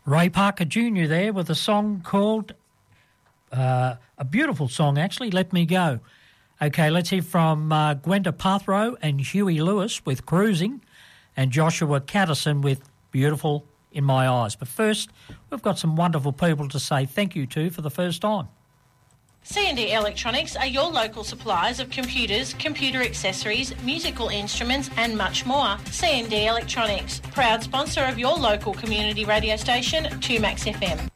Ray Parker Jr. there with a song called, a beautiful song actually, Let Me Go. Okay, let's hear from Gwenda Pathrow and Huey Lewis with Cruising and Joshua Catterson with Beautiful in My Eyes. But first, we've got some wonderful people to say thank you to for the first time. C&D Electronics are your local suppliers of computers, computer accessories, musical instruments and much more. C&D Electronics, proud sponsor of your local community radio station, 2Max FM.